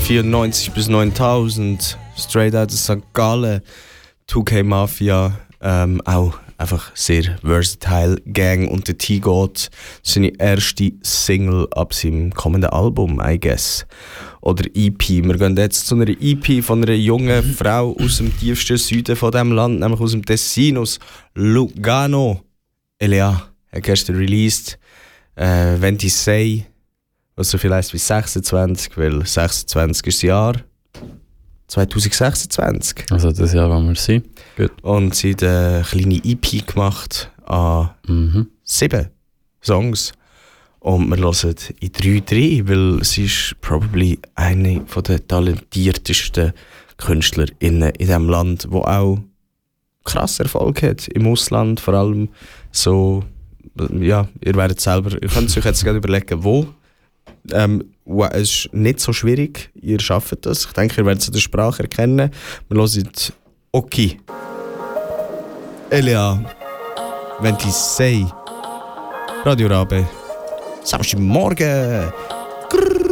94 bis 9000, Straight Outta St. Gallen, 2K Mafia, auch einfach sehr versatile Gang und der T-God, seine erste Single ab seinem kommenden Album, I guess. Oder EP. Wir gehen jetzt zu einer EP von einer jungen Frau aus dem tiefsten Süden von diesem Land, nämlich aus dem Tessin, aus Lugano. Elea hat gestern released, «Venti Sei», was so viel heisst wie 26, weil 26 ist das Jahr 2026. Also das Jahr, wo wir sind. Gut. Und sie hat eine kleine EP gemacht an 7 Songs. Und wir hören in 3 rein, weil sie ist probably eine der talentiertesten KünstlerInnen in diesem Land, die auch krass Erfolg hat im Ausland, vor allem so, ja, ihr werdet selber, ihr könnt euch jetzt gerade überlegen, wo. Es ist nicht so schwierig, ihr schafft das. Ich denke, ihr werdet es in der Sprache erkennen. Wir hören «Oki». Elea, «Venti Sei». Radio Rabe. Samstagmorgen. Grrr.